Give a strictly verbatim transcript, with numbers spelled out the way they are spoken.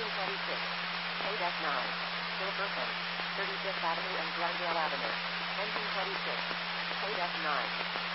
twenty-six. eight F nine. Jefferson. thirty-fifth Avenue and Glendale Avenue. Engine twenty-six. eight F nine.